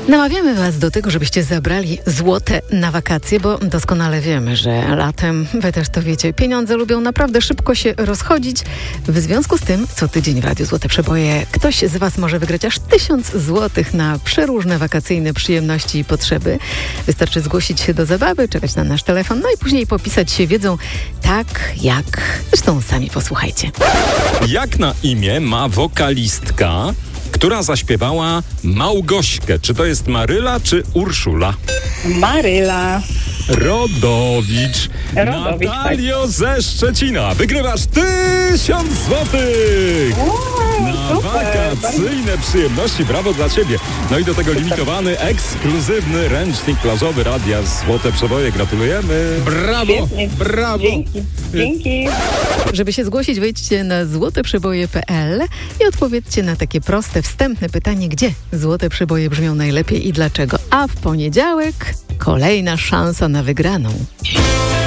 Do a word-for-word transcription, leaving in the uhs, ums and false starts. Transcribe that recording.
Namawiamy Was do tego, żebyście zabrali złote na wakacje, bo doskonale wiemy, że latem, Wy też to wiecie, pieniądze lubią naprawdę szybko się rozchodzić. W związku z tym co tydzień w Radiu Złote Przeboje ktoś z Was może wygrać aż tysiąc złotych na przeróżne wakacyjne przyjemności i potrzeby. Wystarczy zgłosić się do zabawy, czekać na nasz telefon, no i później popisać się wiedzą tak jak... Zresztą sami posłuchajcie. Jak na imię ma wokalistka, która zaśpiewała Małgośkę? Czy to jest Maryla, czy Urszula? Maryla. Rodowicz. Rodowicz, Natalio tak. ze Szczecina. Wygrywasz tysiąc złotych na super, wakacyjne przyjemności. Brawo dla Ciebie. No i do tego limitowany, ekskluzywny ręcznik plażowy Radia Złote Przeboje. Gratulujemy. Brawo, Świetnie. brawo. Dzięki. Dzięki. Żeby się zgłosić, wejdźcie na złoteprzeboje kropka pe el i odpowiedzcie na takie proste, wstępne pytanie, gdzie złote przeboje brzmią najlepiej i dlaczego. A w poniedziałek kolejna szansa na wygraną.